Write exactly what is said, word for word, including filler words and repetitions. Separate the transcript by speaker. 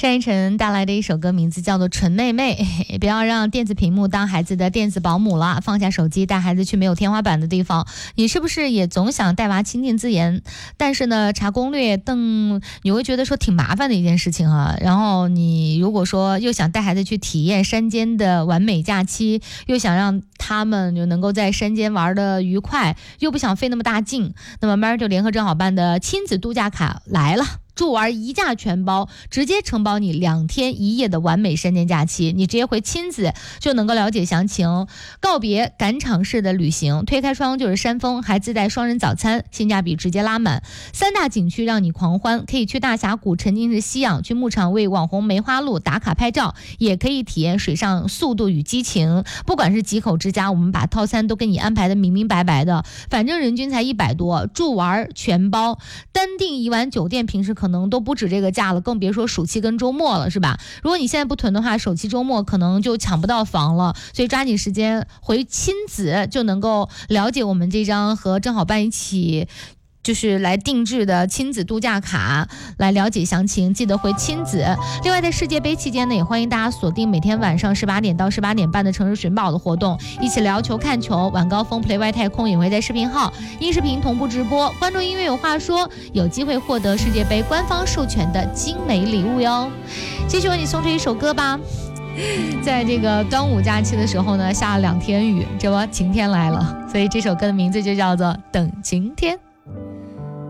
Speaker 1: 单依纯带来的一首歌名字叫做《纯妹妹》，不要让电子屏幕当孩子的电子保姆了，放下手机带孩子去没有天花板的地方。你是不是也总想带娃亲近自然，但是呢查攻略瞪你会觉得说挺麻烦的一件事情啊。然后你如果说又想带孩子去体验山间的完美假期，又想让他们就能够在山间玩的愉快，又不想费那么大劲，那么 Marito 联合正好办的亲子度假卡来了，住玩一价全包，直接承包你两天一夜的完美山间假期，你直接回亲子就能够了解详情，告别赶场式的旅行，推开窗就是山峰，还自带双人早餐，性价比直接拉满，三大景区让你狂欢，可以去大峡谷沉浸式吸氧，去牧场为网红梅花鹿打卡拍照，也可以体验水上速度与激情。不管是几口之家，我们把套餐都给你安排的明明白白的，反正人均才一百多，住玩全包，单订一晚酒店平时可能都不止这个价了，更别说暑期跟周末了，是吧？如果你现在不囤的话，暑期周末可能就抢不到房了，所以抓紧时间回亲子就能够了解我们这张和正好办一起就是来定制的亲子度假卡，来了解详情，记得回亲子。另外在世界杯期间呢，也欢迎大家锁定每天晚上十八点到十八点半的城市寻宝的活动，一起聊球看球，晚高峰 Play 外太空也会在视频号音视频同步直播，关注音乐有话说，有机会获得世界杯官方授权的精美礼物哟。继续为你送出一首歌吧。在这个端午假期的时候呢，下了两天雨，这不晴天来了，所以这首歌的名字就叫做等晴天。